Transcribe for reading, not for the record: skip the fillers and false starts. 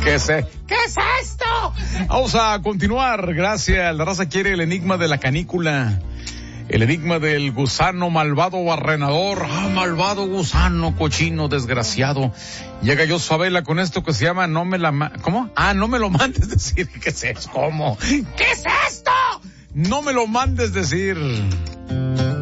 ¿Qué es esto? Vamos a continuar. Gracias. La raza quiere el enigma de la canícula. El enigma del gusano malvado barrenador. Malvado gusano, cochino, desgraciado. Llega yo Favela con esto que se llama no me lo mandes decir. ¿Qué es eso? ¿Cómo? ¿Qué es esto? No me lo mandes decir.